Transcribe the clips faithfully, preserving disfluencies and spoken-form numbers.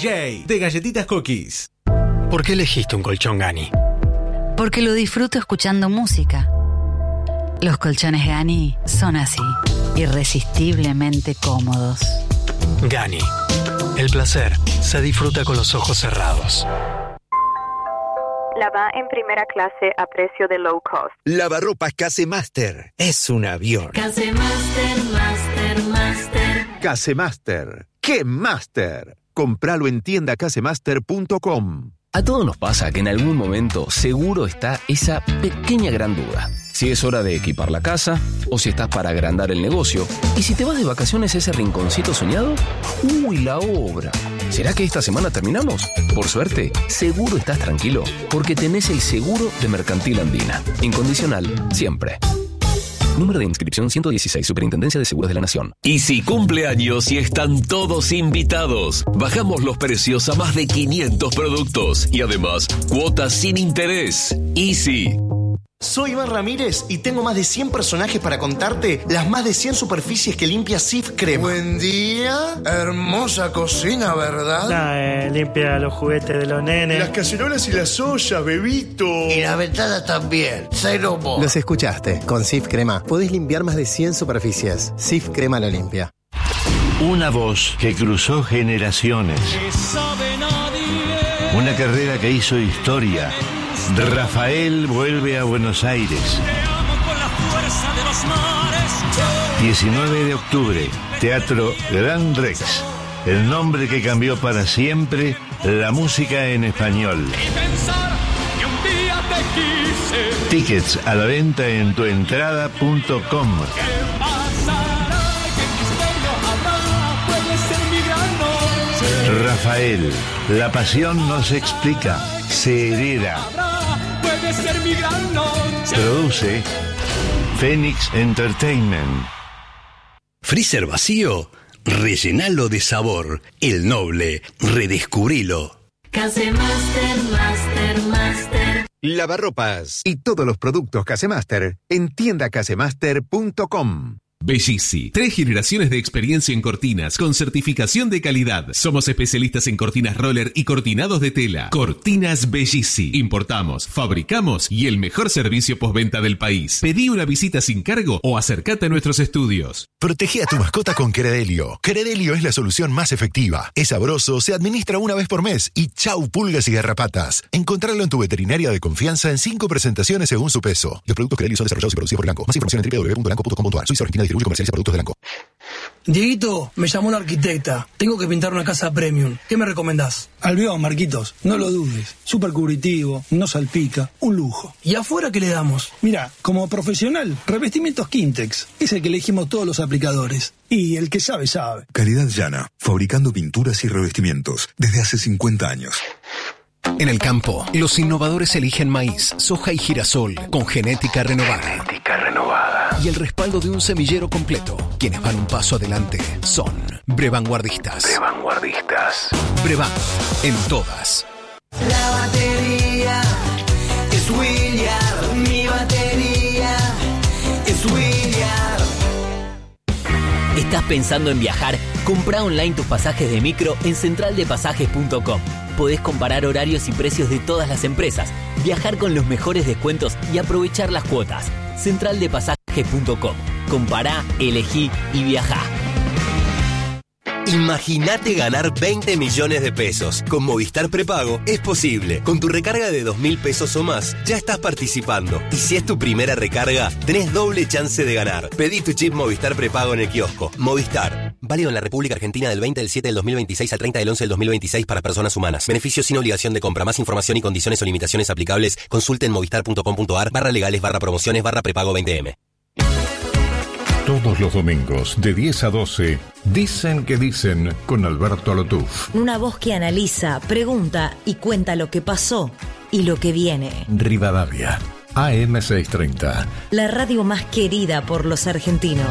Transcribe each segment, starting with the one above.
J de Galletitas Cookies. ¿Por qué elegiste un colchón Gani? Porque lo disfruto escuchando música. Los colchones Gani son así, irresistiblemente cómodos. Gani. El placer se disfruta con los ojos cerrados. Lava en primera clase a precio de low cost. Lavarropas Casemaster. Es un avión. Casemaster, Master, Master. Casemaster. ¡Qué Master! Compralo en tienda casemaster punto com. A todos nos pasa que en algún momento seguro está esa pequeña gran duda. Si es hora de equipar la casa, o si estás para agrandar el negocio, y si te vas de vacaciones a ese rinconcito soñado, ¡uy, la obra! ¿Será que esta semana terminamos? Por suerte, seguro estás tranquilo, porque tenés el seguro de Mercantil Andina. Incondicional, siempre. Número de inscripción ciento dieciséis, Superintendencia de Seguros de la Nación. Easy cumpleaños y están todos invitados. Bajamos los precios a más de quinientos productos y además cuotas sin interés. Easy. Soy Iván Ramírez y tengo más de cien personajes para contarte las más de cien superficies que limpia Cif Crema. Buen día, hermosa cocina, ¿verdad? Nah, eh, limpia los juguetes de los nenes. Las cacerolas y las ollas, bebito. Y la ventana también, cero mo. Los escuchaste, con Cif Crema podés limpiar más de cien superficies. Cif Crema lo limpia. Una voz que cruzó generaciones. Una carrera que hizo historia. Rafael vuelve a Buenos Aires. diecinueve de octubre, Teatro Gran Rex. El nombre que cambió para siempre la música en español. Tickets a la venta en tuentrada punto com. Rafael, la pasión no se explica, se hereda. Produce Phoenix Entertainment. ¿Freezer vacío? Rellenalo de sabor. El Noble, redescubrilo. Casemaster, Master, Master. Lavarropas y todos los productos Casemaster en tienda casemaster punto com. Bellissi. Tres generaciones de experiencia en cortinas con certificación de calidad. Somos especialistas en cortinas roller y cortinados de tela. Cortinas Bellissi. Importamos, fabricamos y el mejor servicio postventa del país. Pedí una visita sin cargo o acércate a nuestros estudios. Protege a tu mascota con Credelio. Credelio es la solución más efectiva. Es sabroso, se administra una vez por mes y chau pulgas y garrapatas. Encontrarlo en tu veterinaria de confianza en cinco presentaciones según su peso. Los productos Credelio son desarrollados y producidos por Blanco. Más información en doble u doble u doble u punto blanco punto com punto a r. Suiza Argentina distribuye y comercializa productos de Blanco. Dieguito, me llamó la arquitecta. Tengo que pintar una casa premium. ¿Qué me recomendás? Albión, Marquitos. No lo dudes. Súper cubritivo, no salpica. Un lujo. ¿Y afuera qué le damos? Mira, como profesional, revestimientos Quintex. Es el que elegimos todos los aplicadores. Y el que sabe, sabe. Calidad Llana. Fabricando pinturas y revestimientos. Desde hace cincuenta años. En el campo, los innovadores eligen maíz, soja y girasol con genética renovada. Genética renovada. Y el respaldo de un semillero completo. Quienes van un paso adelante son Brevanguardistas. Brevanguardistas. Brevan, en todas. La batería es William. Mi batería es William. ¿Estás pensando en viajar? Comprá online tus pasajes de micro en central de pasajes punto com. Podés comparar horarios y precios de todas las empresas, viajar con los mejores descuentos y aprovechar las cuotas. central de pasajes punto com. Compará, elegí y viajá. Imagínate ganar veinte millones de pesos. Con Movistar Prepago es posible. Con tu recarga de dos mil pesos o más, ya estás participando. Y si es tu primera recarga, tenés doble chance de ganar. Pedí tu chip Movistar Prepago en el kiosco. Movistar. Válido en la República Argentina del veinte del siete del dos mil veintiséis al treinta del once del dos mil veintiséis para personas humanas. Beneficio sin obligación de compra. Más información y condiciones o limitaciones aplicables. Consulte en movistar punto com punto a r barra legales barra promociones barra prepago veinte eme. Todos los domingos, de diez a doce, Dicen que Dicen con Alberto Alotuf. Una voz que analiza, pregunta y cuenta lo que pasó y lo que viene. Rivadavia, A M seiscientos treinta. La radio más querida por los argentinos.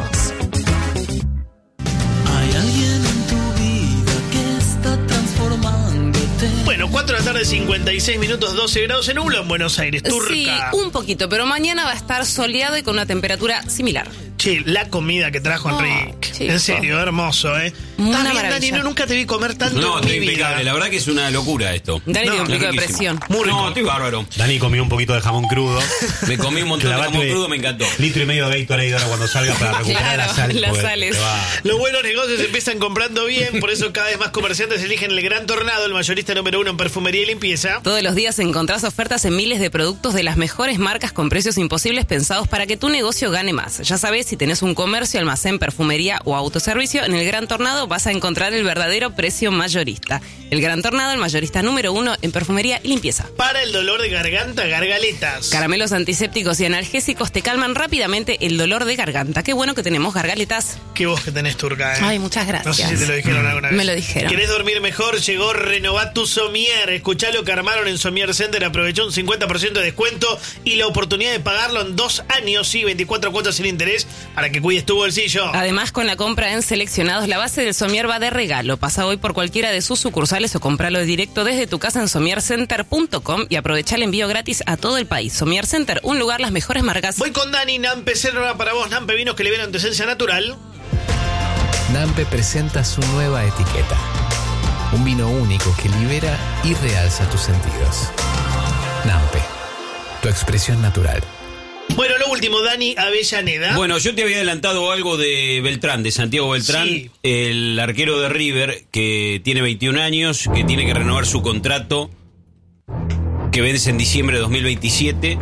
Hay alguien en tu vida que está transformándote. Bueno, cuatro de la tarde, cincuenta y seis minutos, doce grados en Nubla en Buenos Aires, Turca. Sí, un poquito, pero mañana va a estar soleado y con una temperatura similar. Che, la comida que trajo oh, Enrique. chicos. En serio, hermoso, ¿eh? Una ¿Estás bien, maravilla. Dani? No, nunca te vi comer tanto No, en estoy mi impecable. vida. La verdad que es una locura esto. Dani tiene un No, pico de riquísimo. presión. Muy rico. No, estoy bárbaro. Dani comió un poquito de jamón crudo. Me comí un montón de Clavate jamón crudo, me encantó. Litro y medio de Gatorade ahora cuando salga para recuperar Claro, la sal. las porque sales. te va- Los buenos negocios empiezan comprando bien, por eso cada vez más comerciantes eligen el Gran Tornado, el mayorista número uno en perfumería y limpieza. Todos los días encontrás ofertas en miles de productos de las mejores marcas con precios imposibles pensados para que tu negocio gane más. Ya sabés, si tenés un comercio, almacén, perfumería o autoservicio, en el Gran Tornado vas a encontrar el verdadero precio mayorista. El Gran Tornado, el mayorista número uno en perfumería y limpieza. Para el dolor de garganta, gargaletas. Caramelos antisépticos y analgésicos te calman rápidamente el dolor de garganta. Qué bueno que tenemos gargaletas. Qué voz que tenés, Turca, ¿eh? Ay, muchas gracias. No sé si te lo dijeron alguna vez. Me lo dijeron. ¿Querés dormir mejor? Llegó Renová tu Somier. Escuchá lo que armaron en Somier Center. Aprovechó un cincuenta por ciento de descuento y la oportunidad de pagarlo en dos años y veinticuatro cuotas sin interés para que cuides tu bolsillo. Además, con la compra en seleccionados, la base del Somier va de regalo. Pasa hoy por cualquiera de sus sucursales o compralo directo desde tu casa en somier center punto com y aprovecha el envío gratis a todo el país. Somier Center, un lugar, las mejores marcas. Voy con Dani. Nampe Cerra para vos. Nampe vinos que le ven tu esencia natural. Nampe presenta su nueva etiqueta. Un vino único que libera y realza tus sentidos. Nampe, tu expresión natural. Bueno, lo último, Dani Avellaneda. Bueno, yo te había adelantado algo de Beltrán, de Santiago Beltrán, Sí. el arquero de River, que tiene veintiún años, que tiene que renovar su contrato, que vence en diciembre de dos mil veintisiete.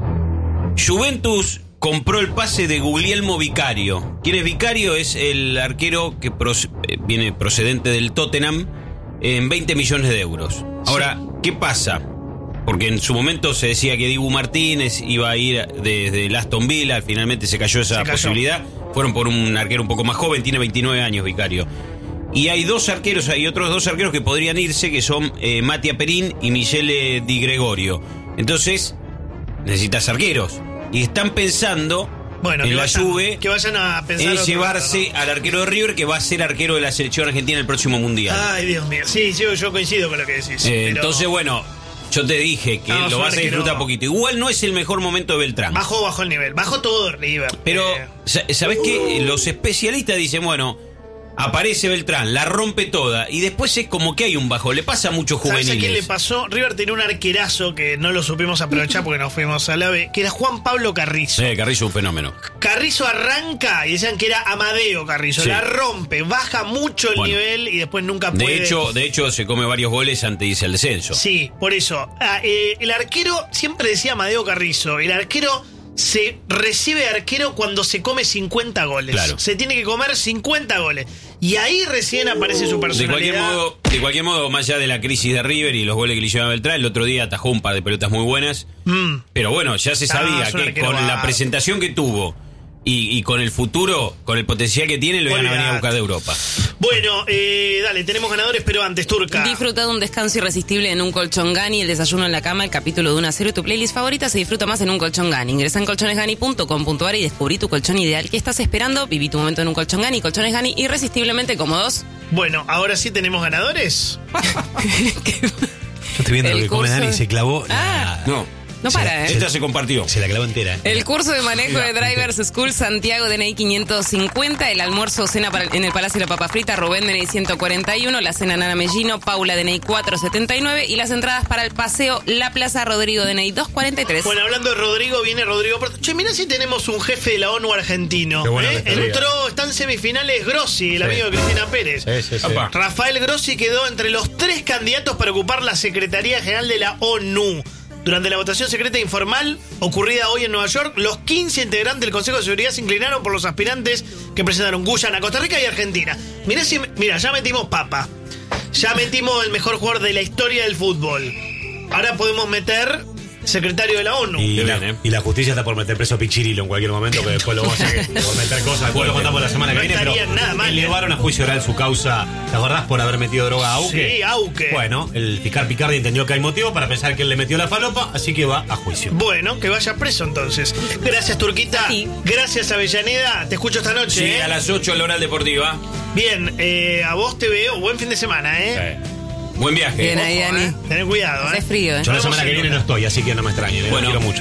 Juventus compró el pase de Guglielmo Vicario. ¿Quién es Vicario? Es el arquero que proce- eh, viene procedente del Tottenham en veinte millones de euros. Ahora, ¿qué pasa? Porque en su momento se decía que Dibu Martínez iba a ir desde el Aston Villa, finalmente se cayó esa Se cayó. posibilidad. Fueron por un arquero un poco más joven, tiene veintinueve años Vicario. Y hay dos arqueros, hay otros dos arqueros que podrían irse, que son eh, Mattia Perín y Michele Di Gregorio. Entonces, necesitas arqueros. Y están pensando Bueno, en que la vayan, Juve que vayan a pensar en otro llevarse lado, al arquero de River, que va a ser arquero de la selección argentina el próximo Mundial. ¿no? Ay, Dios mío. Sí, sí, yo coincido con lo que decís. Eh, pero entonces, bueno, yo te dije que Vamos lo a vas a ver que disfrutar no. poquito. Igual no es el mejor momento de Beltrán. Bajó, bajó el nivel. Bajó todo River. Pero, Eh, sa- ¿sabés qué? Los especialistas dicen, bueno, aparece Beltrán, la rompe toda, y después es como que hay un bajo. Le pasa a muchos ¿Sabes a quién le juveniles. pasó? River tenía un arquerazo que no lo supimos aprovechar porque nos fuimos a la B, que era Juan Pablo Carrizo. Sí, Carrizo, un fenómeno. Carrizo arranca y decían que era Amadeo Carrizo. Sí. La rompe, baja mucho el Bueno. nivel y después nunca puede. De hecho, de hecho, se come varios goles antes de irse al descenso. Sí, por eso. Ah, eh, el arquero, siempre decía Amadeo Carrizo, el arquero se recibe arquero cuando se come cincuenta goles. Claro. Se tiene que comer cincuenta goles. Y ahí recién aparece su De cualquier personalidad. modo, de cualquier modo, más allá de la crisis de River y los goles que le llevaba Beltrán, el otro día atajó un par de pelotas muy buenas. Mm. Pero bueno, ya se Ah, sabía es un que arquero con la bárbaro. presentación que tuvo y, y con el futuro, con el potencial que tiene, lo iban a venir a Olvidate. buscar de Europa. Bueno, eh, dale, tenemos ganadores, pero antes, Turca. Disfruta de un descanso irresistible en un colchón Gani, el desayuno en la cama, el capítulo de una serie, tu playlist favorita se disfruta más en un colchón Gani. Ingresa en colchones gani punto com punto a r y descubrí tu colchón ideal. ¿Qué estás esperando? Viví tu momento en un colchón Gani. Colchones Gani, irresistiblemente cómodos. Bueno, ahora sí tenemos ganadores. Yo estoy viendo El lo que come curso Dani y de- se clavó. Ah. No. No para, ¿eh? Esta se compartió. Se la clavó entera. El curso de manejo de Drivers School Santiago D N I quinientos cincuenta, el almuerzo cena para- en el Palacio de la Papa Frita Rubén D N I ciento cuarenta y uno, la cena Nana Mellino, Paula D N I cuatrocientos setenta y nueve y las entradas para el paseo La Plaza Rodrigo D N I doscientos cuarenta y tres. Bueno, hablando de Rodrigo, viene Rodrigo. Che, mirá si tenemos un jefe de la ONU argentino. Qué buena ¿eh? que te diga. Entró, está en semifinales Grossi, el Sí. amigo de Cristina Pérez. Sí, sí, sí. Apa. Rafael Grossi quedó entre los tres candidatos para ocupar la Secretaría General de la ONU. Durante la votación secreta informal ocurrida hoy en Nueva York, los quince integrantes del Consejo de Seguridad se inclinaron por los aspirantes que presentaron Guyana, Costa Rica y Argentina. Mirá, si, mira, ya metimos papa. Ya metimos el mejor jugador de la historia del fútbol. Ahora podemos meter secretario de la ONU. Y Qué la, bien, ¿eh? y la justicia está por meter preso a Pichirilo en cualquier momento, que después lo vamos a hacer por meter cosas. Después lo contamos la semana No que viene. Pero estaría nada mal, elevaron a juicio oral su causa, ¿te acordás? Por haber metido droga a Auque. Sí, Auque. Bueno, el fiscal Picardi entendió que hay motivo para pensar que él le metió la falopa, así que va a juicio. Bueno, que vaya preso entonces. Gracias, Turquita. Sí. Gracias, Avellaneda. Te escucho esta noche. Sí, ¿eh? a las ocho la Oral Deportiva. Bien, eh, a vos te veo. Buen fin de semana, ¿eh? Eh, Buen viaje. Bien ahí, Ojo, Dani. ¿eh? Tené cuidado, ¿eh? Hace frío, ¿eh? Yo la Nos vemos semana que el viene no lunes. estoy, así que no me extrañen. ¿eh? Bueno. Lo quiero mucho.